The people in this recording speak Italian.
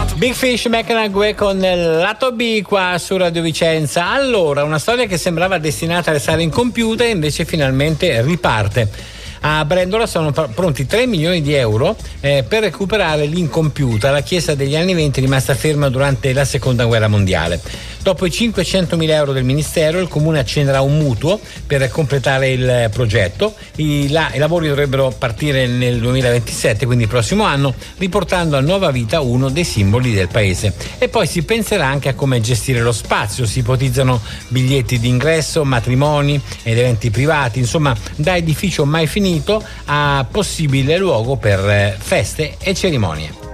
Big Fish, Mecanagüe con il lato B qua su Radio Vicenza. Allora, una storia che sembrava destinata a restare incompiuta e invece finalmente riparte. A Brendola sono pronti 3 milioni di euro per recuperare l'incompiuta, la chiesa degli anni 20 rimasta ferma durante la seconda guerra mondiale. Dopo i 500.000 euro del ministero, il comune accenderà un mutuo per completare il progetto. I lavori dovrebbero partire nel 2027, quindi il prossimo anno, riportando a nuova vita uno dei simboli del paese. E poi si penserà anche a come gestire lo spazio. Si ipotizzano biglietti d'ingresso, matrimoni ed eventi privati, insomma, da edificio mai finito a possibile luogo per feste e cerimonie.